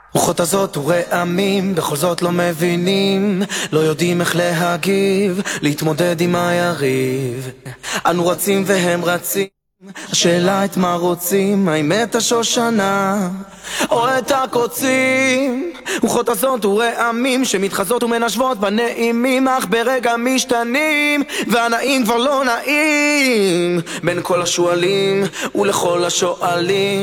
רוחות הזאת ורעמים, בכל זאת לא מבינים, לא יודעים איך להגיב, להתמודד עם היריב. אנו רצים והם רצים, השאלה את מה רוצים, האם את השושנה או את הקוצים. רוחות הזאת ורעמים שמתחזות ומנשבות בנעימים, אך ברגע משתנים והנעים כבר לא נעים. בין כל השואלים ולכל השואלים